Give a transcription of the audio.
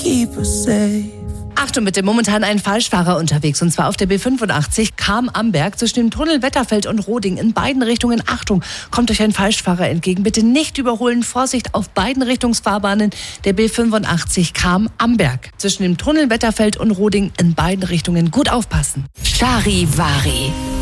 keep us safe. Achtung bitte, momentan ein Falschfahrer unterwegs, und zwar auf der B85 Cham-Amberg zwischen dem Tunnel Wetterfeld und Roding in beiden Richtungen. Achtung, kommt euch ein Falschfahrer entgegen. Bitte nicht überholen, Vorsicht auf beiden Richtungsfahrbahnen der B85 Cham-Amberg. Zwischen dem Tunnel Wetterfeld und Roding in beiden Richtungen gut aufpassen. Charivari.